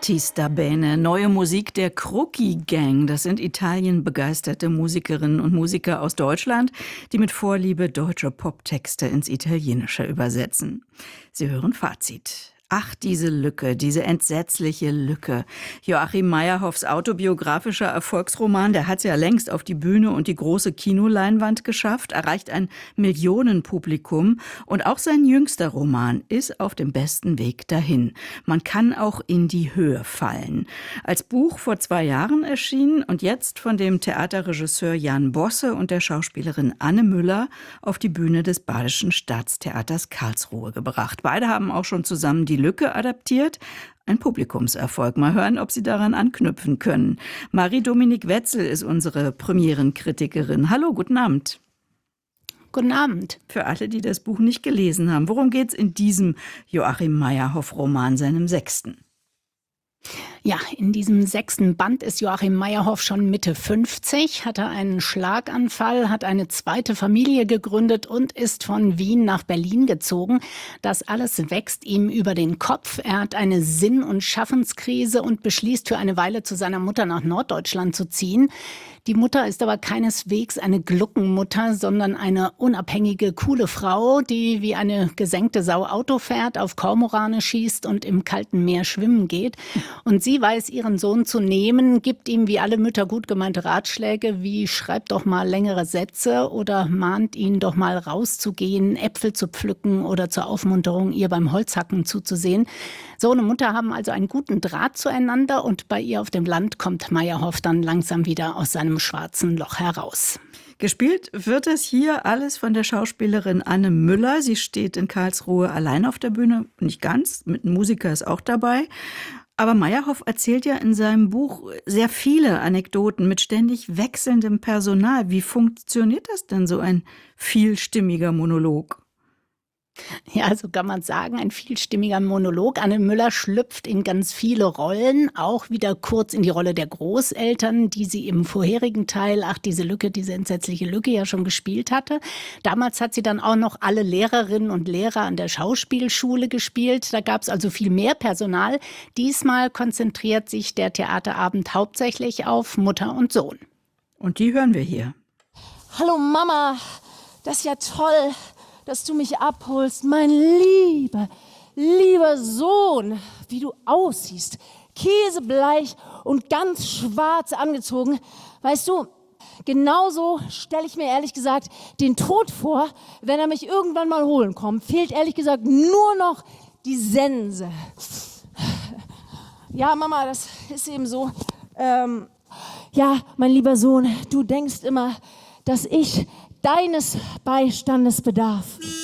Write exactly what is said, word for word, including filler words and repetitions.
Artista Bene, neue Musik der Crocchi Gang. Das sind Italien begeisterte Musikerinnen und Musiker aus Deutschland, die mit Vorliebe deutsche Poptexte ins Italienische übersetzen. Sie hören Fazit. Ach, diese Lücke, diese entsetzliche Lücke. Joachim Meyerhoffs autobiografischer Erfolgsroman, der hat es ja längst auf die Bühne und die große Kinoleinwand geschafft, erreicht ein Millionenpublikum. Und auch sein jüngster Roman ist auf dem besten Weg dahin. Man kann auch in die Höhe fallen. Als Buch vor zwei Jahren erschienen und jetzt von dem Theaterregisseur Jan Bosse und der Schauspielerin Anne Müller auf die Bühne des Badischen Staatstheaters Karlsruhe gebracht. Beide haben auch schon zusammen die Lücke adaptiert. Ein Publikumserfolg. Mal hören, ob Sie daran anknüpfen können. Marie-Dominique Wetzel ist unsere Premierenkritikerin. Hallo, guten Abend. Guten Abend. Für alle, die das Buch nicht gelesen haben, worum geht es in diesem Joachim Meyerhoff-Roman, seinem sechsten? Ja, in diesem sechsten Band ist Joachim Meyerhoff schon Mitte fünfzig, hatte einen Schlaganfall, hat eine zweite Familie gegründet und ist von Wien nach Berlin gezogen. Das alles wächst ihm über den Kopf. Er hat eine Sinn- und Schaffenskrise und beschließt, für eine Weile zu seiner Mutter nach Norddeutschland zu ziehen. Die Mutter ist aber keineswegs eine Gluckenmutter, sondern eine unabhängige, coole Frau, die wie eine gesenkte Sau Auto fährt, auf Kormorane schießt und im kalten Meer schwimmen geht. Und sie weiß, ihren Sohn zu nehmen, gibt ihm wie alle Mütter gut gemeinte Ratschläge, wie schreib doch mal längere Sätze oder mahnt ihn doch mal rauszugehen, Äpfel zu pflücken oder zur Aufmunterung ihr beim Holzhacken zuzusehen. Sohn und Mutter haben also einen guten Draht zueinander und bei ihr auf dem Land kommt Meyerhoff dann langsam wieder aus seinem schwarzen Loch heraus. Gespielt wird das hier alles von der Schauspielerin Anne Müller. Sie steht in Karlsruhe allein auf der Bühne, nicht ganz, mit einem Musiker ist auch dabei. Aber Meyerhoff erzählt ja in seinem Buch sehr viele Anekdoten mit ständig wechselndem Personal. Wie funktioniert das denn, so ein vielstimmiger Monolog? Ja, so kann man sagen, ein vielstimmiger Monolog. Anne Müller schlüpft in ganz viele Rollen, auch wieder kurz in die Rolle der Großeltern, die sie im vorherigen Teil, ach diese Lücke, diese entsetzliche Lücke ja schon gespielt hatte. Damals hat sie dann auch noch alle Lehrerinnen und Lehrer an der Schauspielschule gespielt. Da gab es also viel mehr Personal. Diesmal konzentriert sich der Theaterabend hauptsächlich auf Mutter und Sohn. Und die hören wir hier. Hallo Mama, das ist ja toll, dass du mich abholst, mein lieber, lieber Sohn, wie du aussiehst, käsebleich und ganz schwarz angezogen. Weißt du, genauso stelle ich mir ehrlich gesagt den Tod vor, wenn er mich irgendwann mal holen kommt. Fehlt ehrlich gesagt nur noch die Sense. Ja, Mama, das ist eben so. Ähm, ja, mein lieber Sohn, du denkst immer, dass ich deines Beistandes bedarf.